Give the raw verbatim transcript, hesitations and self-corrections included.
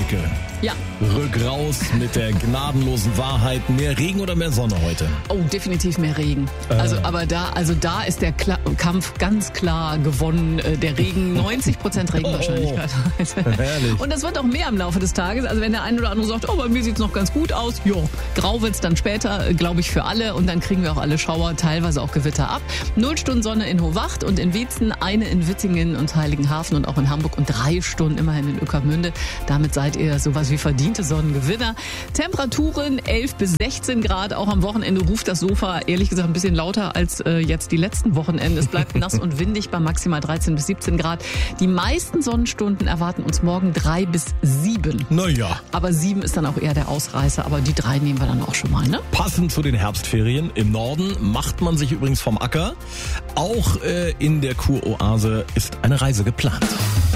Elke. Ja. Rück raus mit der gnadenlosen Wahrheit. Mehr Regen oder mehr Sonne heute? Oh, definitiv mehr Regen. Äh. Also, aber da, also da ist der Kla- Kampf ganz klar gewonnen. Äh, Der Regen, neunzig Prozent Regenwahrscheinlichkeit. Oh, herrlich. Und das wird auch mehr im Laufe des Tages. Also wenn der eine oder andere sagt, oh, bei mir sieht's noch ganz gut aus. Jo, grau wird's dann später, glaube ich, für alle. Und dann kriegen wir auch alle Schauer, teilweise auch Gewitter ab. Null Stunden Sonne in Hohwacht und in Wietzen, eine in Witzingen und Heiligenhafen und auch in Hamburg und drei Stunden immerhin in Ueckermünde. Damit seid ihr sowas wie verdiente Sonnengewinner. Temperaturen elf bis sechzehn Grad. Auch am Wochenende ruft das Sofa ehrlich gesagt ein bisschen lauter als äh, jetzt die letzten Wochenenden. Es bleibt nass und windig bei maximal dreizehn bis siebzehn Grad. Die meisten Sonnenstunden erwarten uns morgen drei bis sieben. Naja. Aber sieben ist dann auch eher der Ausreißer. Aber die drei nehmen wir dann auch schon mal, ne? Passend zu den Herbstferien. Im Norden macht man sich übrigens vom Acker. Auch äh, in der Kuroase ist eine Reise geplant.